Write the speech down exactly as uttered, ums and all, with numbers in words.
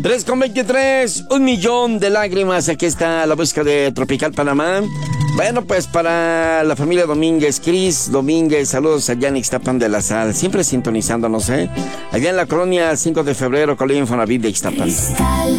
tres con veintitrés, un millón de lágrimas. Aquí está la música de Tropical Panamá. Bueno, pues para la familia Domínguez, Cris Domínguez, saludos allá en Ixtapan de la Sal, siempre sintonizándonos, ¿eh? Allá en la colonia cinco de febrero, Colonia Infonavit de Ixtapan.